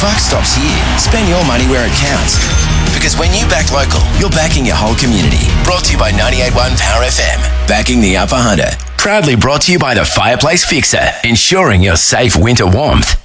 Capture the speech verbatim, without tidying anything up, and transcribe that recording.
buck stops here. Spend your money where it counts. Because when you back local, you're backing your whole community. Brought to you by ninety-eight point one Power F M. Backing the Upper Hunter. Proudly brought to you by the Fireplace Fixer. Ensuring your safe winter warmth.